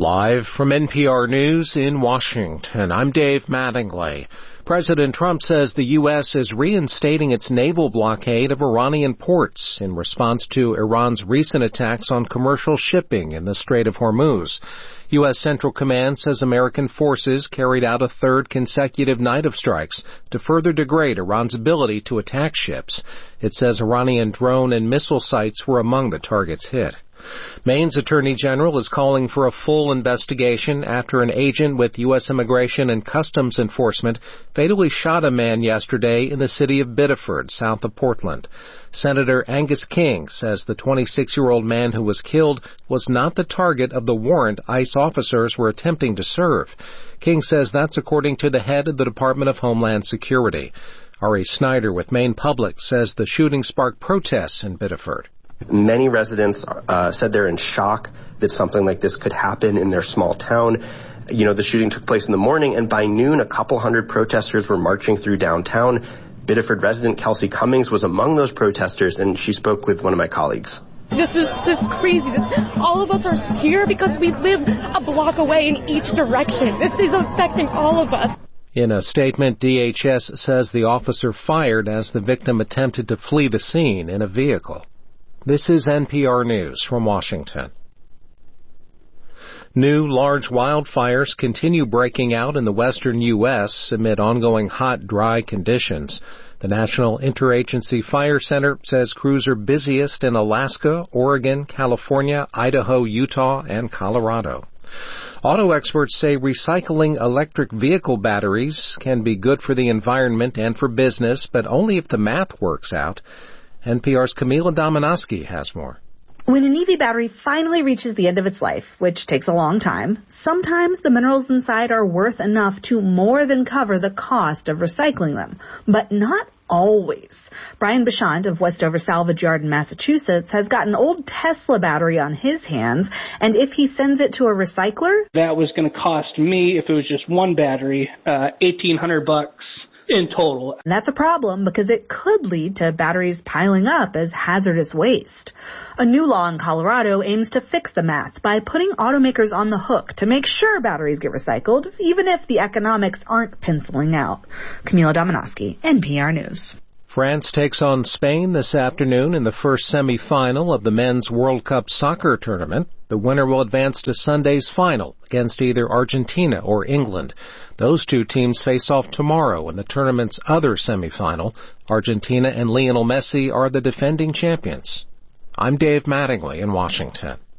Live from NPR News in Washington, I'm Dave Mattingly. President Trump says the U.S. is reinstating its naval blockade of Iranian ports in response to Iran's recent attacks on commercial shipping in the Strait of Hormuz. U.S. Central Command says American forces carried out a third consecutive night of strikes to further degrade Iran's ability to attack ships. It says Iranian drone and missile sites were among the targets hit. Maine's Attorney General is calling for a full investigation after an agent with U.S. Immigration and Customs Enforcement fatally shot a man yesterday in the city of Biddeford, south of Portland. Senator Angus King says the 26-year-old man who was killed was not the target of the warrant ICE officers were attempting to serve. King says that's according to the head of the Department of Homeland Security. Ari Snyder with Maine Public says the shooting sparked protests in Biddeford. Many residents said they're in shock that something like this could happen in their small town. You know, the shooting took place in the morning, and by noon, a couple hundred protesters were marching through downtown. Biddeford resident Kelsey Cummings was among those protesters, and she spoke with one of my colleagues. This is just crazy. All of us are here because we live a block away in each direction. This is affecting all of us. In a statement, DHS says the officer fired as the victim attempted to flee the scene in a vehicle. This is NPR News from Washington. New large wildfires continue breaking out in the western U.S. amid ongoing hot, dry conditions. The National Interagency Fire Center says crews are busiest in Alaska, Oregon, California, Idaho, Utah, and Colorado. Auto experts say recycling electric vehicle batteries can be good for the environment and for business, but only if the math works out. NPR's Camila Dominowski has more. When an EV battery finally reaches the end of its life, which takes a long time, sometimes the minerals inside are worth enough to more than cover the cost of recycling them. But not always. Brian Bechant of Westover Salvage Yard in Massachusetts has got an old Tesla battery on his hands, and if he sends it to a recycler, that was going to cost me, if it was just one battery, $1,800 in total. That's a problem because it could lead to batteries piling up as hazardous waste. A new law in Colorado aims to fix the math by putting automakers on the hook to make sure batteries get recycled, even if the economics aren't penciling out. Camila Dominowski, NPR News. France takes on Spain this afternoon in the first semifinal of the Men's World Cup soccer tournament. The winner will advance to Sunday's final against either Argentina or England. Those two teams face off tomorrow in the tournament's other semifinal. Argentina and Lionel Messi are the defending champions. I'm Dave Mattingly in Washington.